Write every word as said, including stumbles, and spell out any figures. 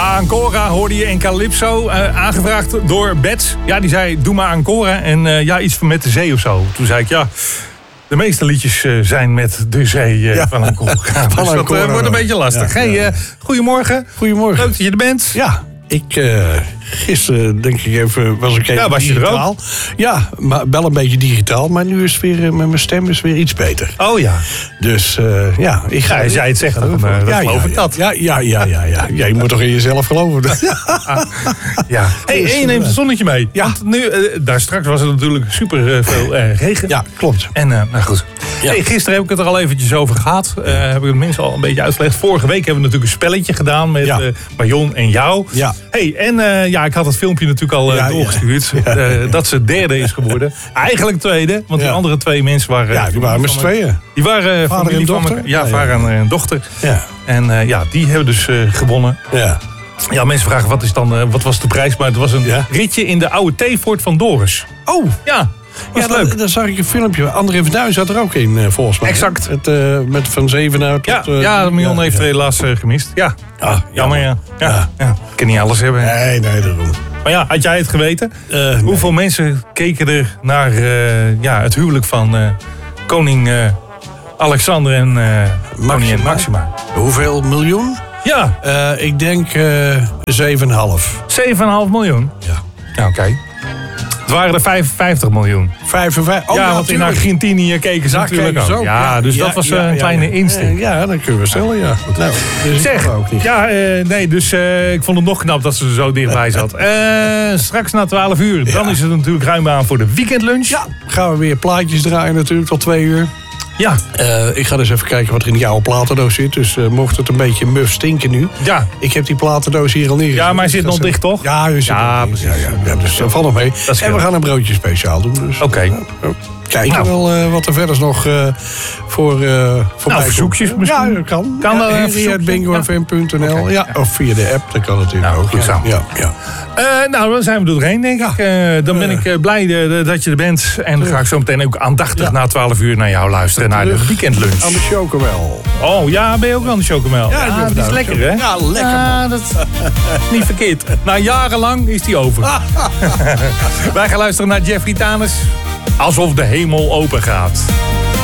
Ja, Ancora hoorde je in Calypso. Uh, aangevraagd door Bets. Ja, die zei, doe maar Ancora. En uh, ja, iets van met de zee of zo. Toen zei ik, ja... De meeste liedjes uh, zijn met de zee uh, ja. van Ancora. Dus dat uh, wordt een beetje lastig. Ja, hey, uh, goedemorgen. Goedemorgen. Leuk dat je er bent. Ja, ik... Uh, gisteren, denk ik even, was ik even ja, was je digitaal. Er ook? Ja, maar wel een beetje digitaal. Maar nu is het weer, met mijn stem is weer iets beter. Oh ja. Dus uh, ja, ik ga... Ja, als jij het zegt, dan, uh, dan ja, geloof ja, ik ja, dat. Ja, ja, ja, ja, ja. ja, je moet toch in jezelf geloven. ah, ja. Hey, en je neemt een zonnetje mee. Ja. Want nu, uh, daar straks was het natuurlijk super uh, veel uh, regen. Ja, klopt. En uh, nou goed. Ja. Hey, gisteren heb ik het er al eventjes over gehad. Uh, heb ik het mensen al een beetje uitgelegd. Vorige week hebben we natuurlijk een spelletje gedaan met ja. uh, Marion en jou. Ja. Hey, en uh, ja, ik had het filmpje natuurlijk al uh, ja, doorgestuurd. Ja. Ja. Uh, dat ze derde is geworden. Eigenlijk tweede, want die ja. andere twee mensen waren... Ja, die waren met z'n tweeën. Die waren uh, vader en dochter. Ja, ja, vader en uh, dochter. Ja. En uh, ja, die hebben dus uh, gewonnen. Ja. Ja, mensen vragen wat, is dan, uh, wat was de prijs? Maar het was een ja. ritje in de oude theevoort van Doris. Oh! Ja. Ja, dan, dan zag ik een filmpje. André van Duin zat er ook in, uh, volgens mij. Exact. Het, uh, met Van Zevenaar tot... Ja, uh, ja Marion ja, heeft ja. er helaas uh, gemist. Ja, ah, jammer ja. Ja. Ja. Ja. Ik kan niet alles hebben. Nee, nee, daarom. Maar ja, had jij het geweten? Uh, Hoeveel nee. mensen keken er naar uh, ja, het huwelijk van uh, koning uh, Alexander en uh, koningin Maxima? Hoeveel miljoen? Ja. Uh, ik denk uh, zeven komma vijf. zeven komma vijf miljoen? Ja. Ja, oké. Okay. Het waren er vijfenvijftig miljoen. vijfenvijftig? Oh, ja, ja, want in Argentinië keken ze ja, natuurlijk ook. ook. Ja, ja, dus ja, dat was ja, een kleine ja, insteek. Ja, dat kunnen we stellen, ja. Nou, dus zeg, ook niet. Ja, uh, nee, dus uh, ik vond het nog knap dat ze er zo dichtbij zat. Uh, straks na twaalf uur, dan ja. is het natuurlijk ruim aan voor de weekendlunch. Ja, gaan we weer plaatjes draaien natuurlijk tot twee uur. Ja. Uh, ik ga dus even kijken wat er in die oude platendoos zit. Dus uh, mocht het een beetje muf stinken nu. Ja. Ik heb die platendoos hier al neergezet. Ja, maar hij zit nog dicht, toch? Ja, hij zit ja, nog precies. Ja, ja, ja, dus dat valt nog mee. En we gaan een broodje speciaal doen. Dus. Oké. Okay. Uh, kijken nou. wel uh, wat er verder nog uh, voor uh, nou, verzoekjes komt. Misschien? Ja, dat kan. Kan ja, Henry at bingo f m punt n l. Ja. Okay. Ja, of via de app, dat kan natuurlijk nou, ook. Goed ja. Ja, ja. Uh, nou, dan zijn we er doorheen, denk ik. Uh, dan ben ik uh, blij de, dat je er bent. En dan ga ik zo meteen ook aandachtig ja. na twaalf uur naar jou luisteren. Naar Terug de weekendlunch. Aan de chocomel. Oh, ja, ben je ook aan de chocomel? Ja, ja dat is lekker, hè? Ja, lekker, ja, dat niet verkeerd. Na jarenlang is die over. Wij gaan luisteren naar Jeffrey Tanis. Alsof de hemel open gaat.